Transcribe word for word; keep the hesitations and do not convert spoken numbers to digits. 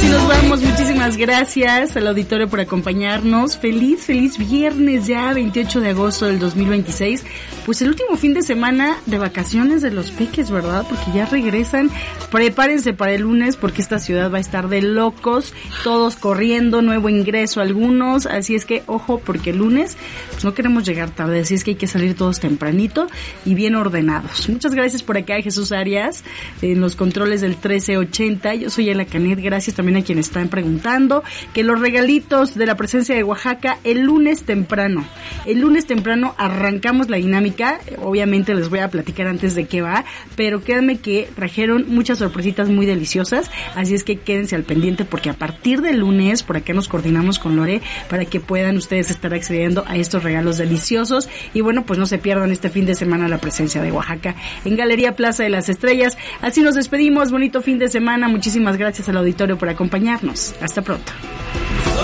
así nos vamos. Muchísimas gracias al auditorio por acompañarnos. Feliz, feliz viernes ya, veintiocho de agosto del dos mil veintiséis. Pues el último fin de semana de vacaciones de los peques, ¿verdad? Porque ya regresan. Prepárense para el lunes porque esta ciudad va a estar de locos. Todos corriendo, nuevo ingreso algunos. Así es que, ojo, porque el lunes pues no queremos llegar tarde. Así es que hay que salir todos tempranito y bien ordenados. Muchas gracias por acá, Jesús Arias, en los controles del trece ochenta. Yo soy Ela Canet. Gracias también a quienes están preguntando que los regalitos de la presencia de Oaxaca el lunes temprano. El lunes temprano arrancamos la dinámica. Obviamente les voy a platicar antes de qué va, pero créanme que trajeron muchas sorpresitas muy deliciosas. Así es que quédense al pendiente porque a partir del lunes por acá nos coordinamos con Lore para que puedan ustedes estar accediendo a estos regalos deliciosos. Y bueno, pues no se pierdan este fin de semana la presencia de Oaxaca en Galería Plaza de las Estrellas. Así nos despedimos. Bonito fin de semana. Muchísimas gracias al auditorio por acompañarnos. Hasta pronto.